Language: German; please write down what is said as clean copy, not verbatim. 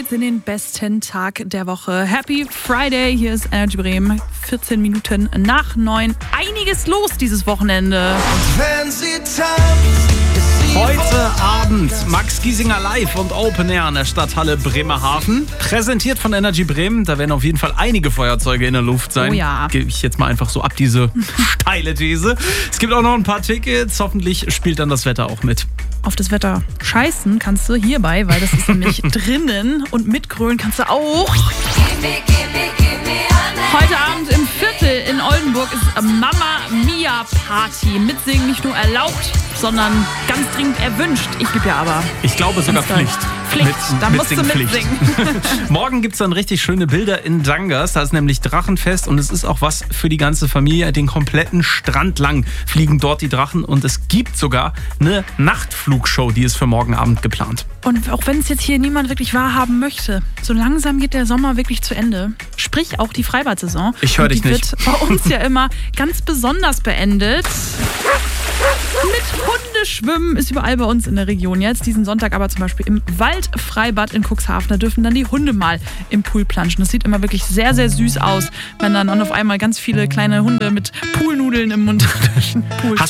geht's in den besten Tag der Woche. Happy Friday, hier ist Energy Bremen. 14 Minuten nach 9. Einiges los dieses Wochenende. Heute Abend Max Giesinger live und Open Air an der Stadthalle Bremerhaven. Präsentiert von Energy Bremen. Da werden auf jeden Fall einige Feuerzeuge in der Luft sein. Oh ja. Gebe ich jetzt mal einfach so ab, diese steile These. Es gibt auch noch ein paar Tickets. Hoffentlich spielt dann das Wetter auch mit. Auf das Wetter scheißen kannst du hierbei, weil das ist nämlich drinnen, und mitgrölen kannst du auch. Heute Abend im Viertel in Oldenburg ist Mama Mia Party. Mitsingen nicht nur erlaubt, sondern ganz dringend erwünscht. Ich gebe ja aber. Ich glaube sogar Pflicht. Pflicht, da musst du mitsingen. Morgen gibt es dann richtig schöne Bilder in Dangas. Da ist nämlich Drachenfest und es ist auch was für die ganze Familie. Den kompletten Strand lang fliegen dort die Drachen und es gibt sogar eine Nachtflugshow, die ist für morgen Abend geplant. Und auch wenn es jetzt hier niemand wirklich wahrhaben möchte, so langsam geht der Sommer wirklich zu Ende. Sprich auch die Freibad-Saison. Ich höre dich nicht. Die wird bei uns ja immer ganz besonders beendet. Mit Hundeschwimmen ist überall bei uns in der Region jetzt. Diesen Sonntag aber zum Beispiel im Waldfreibad in Cuxhaven. Da dürfen dann die Hunde mal im Pool planschen. Das sieht immer wirklich sehr, sehr süß aus, wenn dann auf einmal ganz viele kleine Hunde mit Poolnudeln im Mund durch den Pool